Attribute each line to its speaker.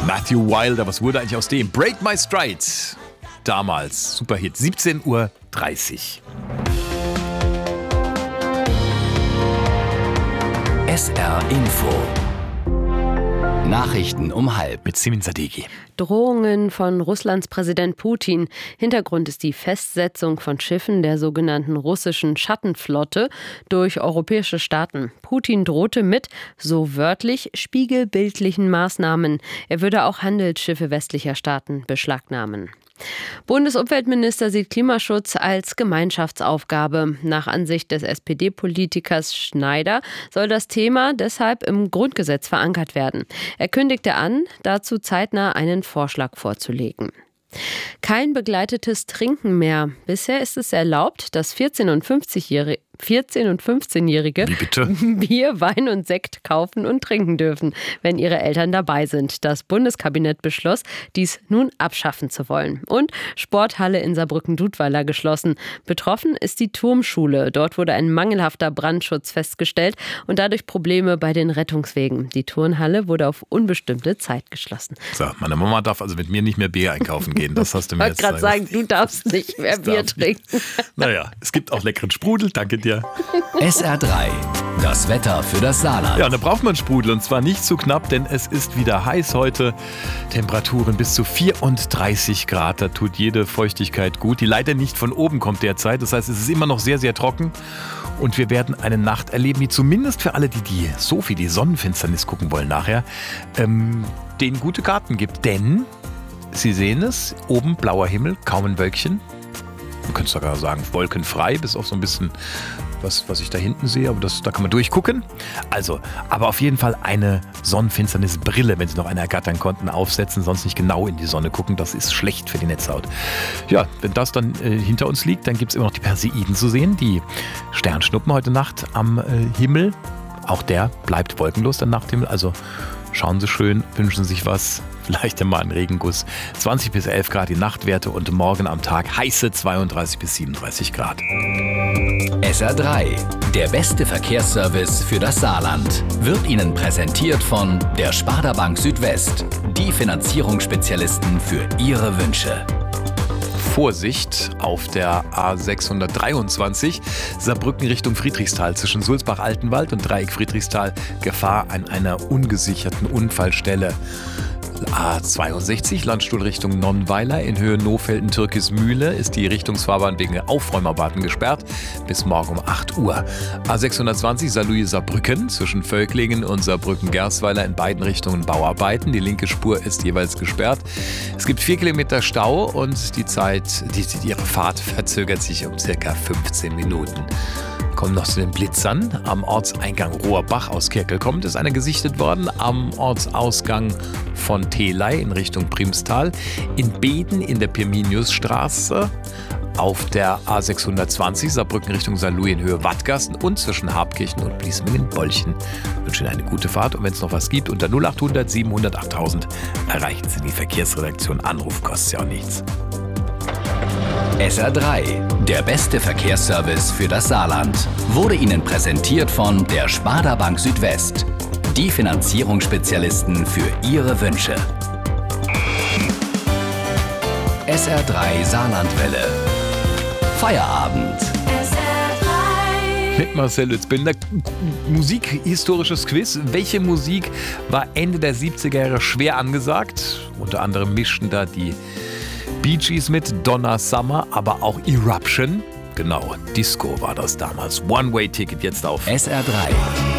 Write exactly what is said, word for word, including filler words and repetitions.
Speaker 1: Matthew Wilder, was wurde eigentlich aus dem? Break My Stride. Damals, Superhit, siebzehn Uhr dreißig.
Speaker 2: S R Info. Nachrichten um halb.
Speaker 1: Mit Simin Sadeghi.
Speaker 3: Drohungen von Russlands Präsident Putin. Hintergrund ist die Festsetzung von Schiffen der sogenannten russischen Schattenflotte durch europäische Staaten. Putin drohte mit, so wörtlich, spiegelbildlichen Maßnahmen. Er würde auch Handelsschiffe westlicher Staaten beschlagnahmen. Bundesumweltminister sieht Klimaschutz als Gemeinschaftsaufgabe. Nach Ansicht des S P D-Politikers Schneider soll das Thema deshalb im Grundgesetz verankert werden. Er kündigte an, dazu zeitnah einen Vorschlag vorzulegen. Kein begleitetes Trinken mehr. Bisher ist es erlaubt, dass vierzehn- und fünfzigjährige vierzehn- und fünfzehnjährige
Speaker 1: Wie bitte?
Speaker 3: Bier, Wein und Sekt kaufen und trinken dürfen, wenn ihre Eltern dabei sind. Das Bundeskabinett beschloss, dies nun abschaffen zu wollen. Und Sporthalle in Saarbrücken-Dudweiler geschlossen. Betroffen ist die Turmschule. Dort wurde ein mangelhafter Brandschutz festgestellt und dadurch Probleme bei den Rettungswegen. Die Turnhalle wurde auf unbestimmte Zeit geschlossen.
Speaker 1: So, meine Mama darf also mit mir nicht mehr Bier einkaufen gehen. Das hast du mir
Speaker 3: Ich
Speaker 1: jetzt
Speaker 3: wollte gerade sagen, du darfst nicht mehr
Speaker 1: Ich
Speaker 3: Bier
Speaker 1: darf
Speaker 3: trinken.
Speaker 1: nicht. Naja, es gibt auch leckeren Sprudel. Danke dir.
Speaker 2: S R drei. Das Wetter für das Saarland.
Speaker 1: Ja, und da braucht man Sprudel und zwar nicht zu knapp, denn es ist wieder heiß heute. Temperaturen bis zu vierunddreißig Grad, da tut jede Feuchtigkeit gut, die leider nicht von oben kommt derzeit. Das heißt, es ist immer noch sehr, sehr trocken und wir werden eine Nacht erleben, die zumindest für alle, die die Sophie, die Sonnenfinsternis gucken wollen nachher, ähm, denen gute Karten gibt. Denn, Sie sehen es, oben blauer Himmel, kaum ein Wölkchen. Man könnte sogar sagen, wolkenfrei, bis auf so ein bisschen was, was ich da hinten sehe, aber das, da kann man durchgucken. Also, aber auf jeden Fall eine Sonnenfinsternisbrille, wenn Sie noch eine ergattern konnten, aufsetzen, sonst nicht genau in die Sonne gucken, das ist schlecht für die Netzhaut. Ja, wenn das dann äh, hinter uns liegt, dann gibt es immer noch die Perseiden zu sehen, die Sternschnuppen heute Nacht am äh, Himmel. Auch der bleibt wolkenlos, der Nachthimmel, also schauen Sie schön, wünschen sich was, vielleicht mal einen Regenguss. zwanzig bis elf Grad die Nachtwerte und morgen am Tag heiße zweiunddreißig bis siebenunddreißig Grad.
Speaker 2: S R drei. Der beste Verkehrsservice für das Saarland. Wird Ihnen präsentiert von der Sparda Bank Südwest. Die Finanzierungsspezialisten für Ihre Wünsche.
Speaker 1: Vorsicht auf der A sechshundertdreiundzwanzig, Saarbrücken Richtung Friedrichsthal zwischen Sulzbach-Altenwald und Dreieck Friedrichsthal. Gefahr an einer ungesicherten Unfallstelle. A zweiundsechzig, Landstuhl Richtung Nonnweiler in Höhe Nohfelden-Türkismühle ist die Richtungsfahrbahn wegen Aufräumarbeiten gesperrt bis morgen um acht Uhr. A sechshundertzwanzig, Saarlouis-Saarbrücken zwischen Völklingen und Saarbrücken-Gersweiler in beiden Richtungen Bauarbeiten. Die linke Spur ist jeweils gesperrt. Es gibt vier Kilometer Stau und die Zeit, die, die, ihre Fahrt verzögert sich um circa fünfzehn Minuten. Kommen noch zu den Blitzern. Am Ortseingang Rohrbach aus Kirkel kommt, ist einer gesichtet worden. Am Ortsausgang von Telei in Richtung Primstal. In Beden in der Pirminiusstraße. Auf der A sechshundertzwanzig Saarbrücken Richtung Saarlouis in Höhe Wattgassen und zwischen Habkirchen und Bliesmingen-Bolchen. Ich wünsche Ihnen eine gute Fahrt und wenn es noch was gibt, unter null achthundert siebenhundert achttausend erreichen Sie die Verkehrsredaktion. Anruf kostet ja auch nichts.
Speaker 2: S R drei. Der beste Verkehrsservice für das Saarland. Wurde Ihnen präsentiert von der Sparda Bank Südwest. Die Finanzierungsspezialisten für Ihre Wünsche. S R drei Saarlandwelle. Feierabend.
Speaker 1: Mit Marcel Lützbinder. Musikhistorisches Quiz. Welche Musik war Ende der siebziger Jahre schwer angesagt? Unter anderem mischten da die Bee Gees mit, Donna Summer, aber auch Eruption. Genau, Disco war das damals. One-Way-Ticket jetzt auf
Speaker 2: S R drei.